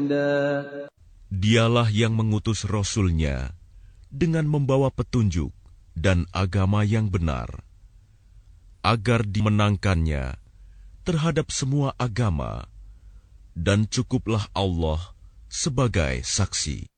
Dialah yang mengutus Rasul-Nya dengan membawa petunjuk dan agama yang benar, agar dimenangkannya terhadap semua agama, dan cukuplah Allah sebagai saksi.